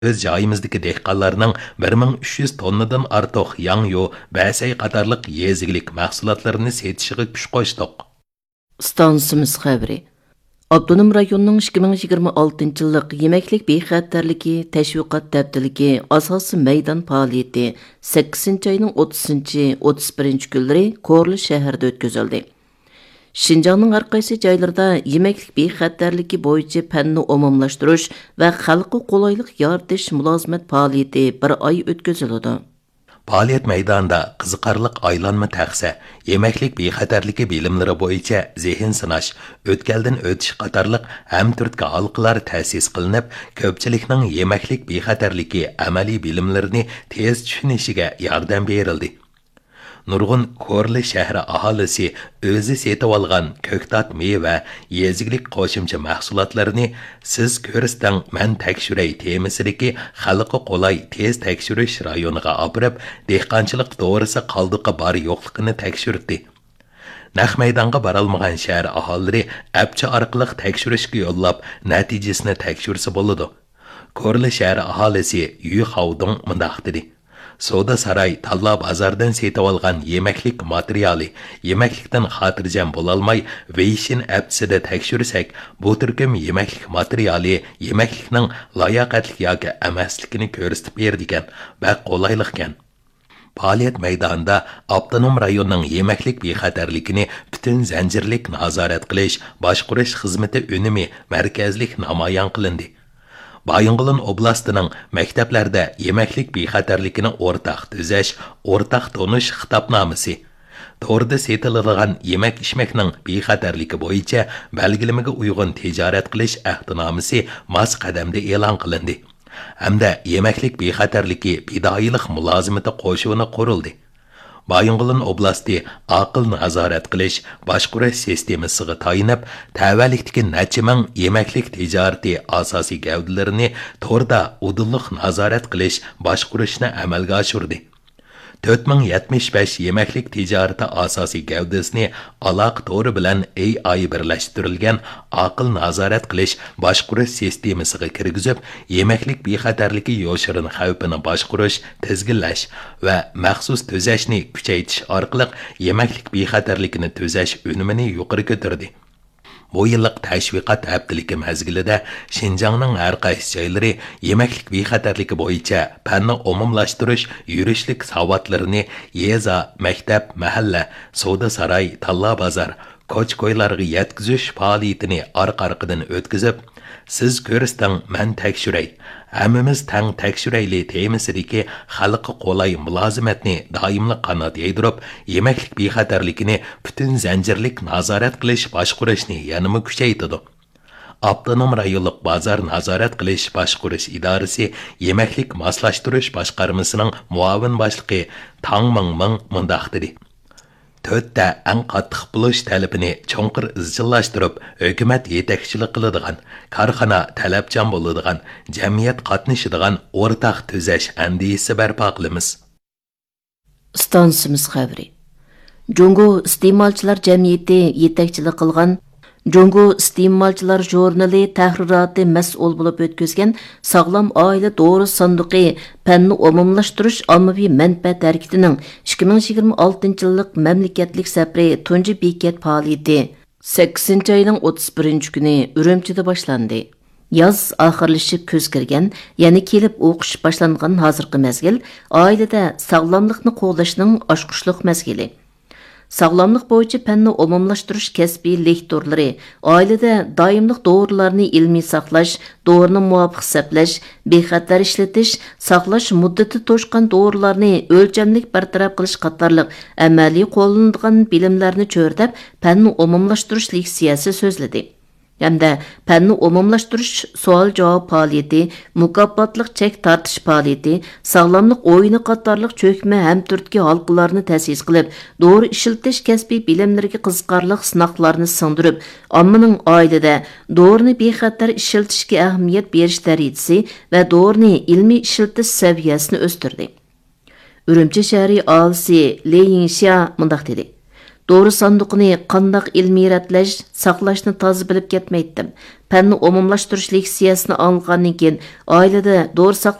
Öz joyimizdagi dehqonlarning 1300 tonnadan ortiq yangyo, ba'say qatorliq yezigilik mahsulotlarini setishiga kuch qo'shdik. Stansimiz xəbəri. Abdunum rayonunun 2026 yıllık yemeklik bexatarligi təşviqat dəftərligi asası meydan fəaliyyəti 8 ayının 30-31 günləri Korlu şəhərdə ötközüldü. Şinjanның hər qaysı joylarda yemeklik bexatarligi bo'yicha fənni umumlaşdırış və xalqqa qolaylıq yaratish mulozimat fəaliyyəti bir ay ötközülüdü. Faaliyet meydanında qiziqarlıq aylanma təxsə, yeməklik bexatarligi bilimləri bo'yicha zihin sinash, o'tkaldan o'tish qatorliq ham turtki halqalar ta'sis qilinib, ko'pchilikning yeməklik bexatarligi amaliy bilimlarini tez tushunishiga yordam berildi. Nurg'un Korli shahri aholisi o'zi setib olgan ko'ktat meva, yezigilik qo'shimcha mahsulotlarini siz ko'rsang men tekshiray temasidagi xalqqa qolay tez tekshirish rayoniga olib, dehqonchilik to'g'risi qoldiqi bor yo'qligini tekshirdi. Naq maydonga borolmagan shahar aholilari apcha orqali tekshirishga yo'llab, natijasini tekshirsa bo'ladi. Korli shahri aholisi Yu Xaodong mundaq dedi. Soda saray talla bazardan setib olgan yeməklik materiali, yeməklikdən xatirjam bo'lalmay, Veyshin appsida tekshirsak, bu turkum yeməklik materiali yeməklikning layoqatli yoki emasligini ko'rsatib berdigan va qolaylikkan. Faaliyet meydanında Abdunum rayonunun yeməklik bexatarligini bütün zanjirlik nazorat qilish, boshqarish xizmati önemi markazlik namoyon qilindi. Bayınqılın oblastining maktablarda yeməklik bexatarligini o'rtaq tuzash, o'rtaq tonish xitobnomasi. To'g'rida setiladigan yemək-ishmakning bexatarligi bo'yicha belgilamaga uyg'un tijorat qilish ahdnomasi mas qadamda e'lon qilindi. Hamda yeməklik bexatarligi bidoyilik mulozimati qo'shini qurildi. Bayınqılın oblasti aqil nazorat qilish, boshqarish sistemasiga tayinib, tavallikdagi necha ming yeməklik tijorati asosiy gavdalarini to'rda udulliq nazorat qilish, boshqarishni amalga oshirdi. 4075 yeməklik tijorati asosiy gavdasini aloq to'ri bilan AI birlashtirilgan aqil nazorat qilish, boshqarish sistemasiga kirgizib, yeməklik bexatarligi yoshirin xavfini boshqarish, tizginlash va maxsus tuzashni kuchaytirish orqali yeməklik bexatarligini tuzash unumini yuqori ko'tardi. Bu yillik tashviqot haftaligi mezgilida Şinjanning har qaysi joylari yeməklik bexatarligi bo'yicha fanni umumlashtirish, yurishlik savodlarini yeza, maktab, mahalla, savdo saroy, talla bozor, ko'ch-ko'ylarga yetkazish faoliyatini orqa-orqadan o'tkazib, siz ko'rsang men tekshiray, hammamiz tang tekshirayli temasidagi xalqqa qolay mulozimatni doimli qanot yaydirib, yeməklik bexatarligini butun zanjirlik nazorat qilish, boshqarishni yanada kuchaytirdi. Abdunum rayonluq bozor nazorat qilish boshqarish idorasi yeməklik moslashtirish boshqarmasining muavin boshlig'i Tang Ming mundaq dedi. To'rtta eng qattiq bo'lish talabini cho'nqir izchillashtirib, hukumat yetakchilik qiladigan, korxona talabchan bo'ladigan, jamiyat qatnashadigan o'rtaq tuzash andisi barpo qilamiz. Stansimiz xəbəri. Jungo iste'molchilar jamiyati yetakchilik qilgan Jungo iste'molchilar jurnali tahriroti mas'ul bo'lib o'tkazgan Sog'lom oila to'g'ri sanduqi fanni umumlashtirish ommaviy manfaat harakatining 2026 yillik mamlakatlik safari tunji bekat faoliyati 8 oyning 31 kuni Urumchida boshlandi. Yoz oxirlashib ko'z kirgan, yana kelib o'qish boshlangan hozirgi mezgil oilada sog'lomlikni qo'llashning oshqushliq mezgili. Sağlamlıq bo'yicha fanni umumlashtirish kasbiy lektorlari oilada doimlik dorilarni ilmiy saqlash, dorini muvofiq hisoblash, bexatar ishlatish, saqlash muddati to'shqan dorilarni o'lchamlik bartaraf qilish qatorliq amaliy qo'llaniladigan bilimlarni cho'rdab, fanni umumlashtirish leksiyasi so'zladi. Hamda fanni umumlashtirish savol-javob faoliyati, mukofotliq chek tortish faoliyati, sog'lomlik o'yini qatorliq cho'kma ham turtki halqalarni ta'sis qilib, to'g'ri ishiltish kasbiy bilimlariga qiziqarliq sinoqlarni singdirib, ommaning oilada to'g'rini bexatar ishiltishga ahamiyat berish darajasi va to'g'rini ilmiy ishiltish saviyasini o'stirdi. Urumchi shahri aholisi Le Yingxia mundaq dedi. Dori sanduqini qandaq ilmiy rətləş, saqlashni toza bilib ketməydim. Fənni umumlashtirish leksiyasini alğandan keyin oilada dori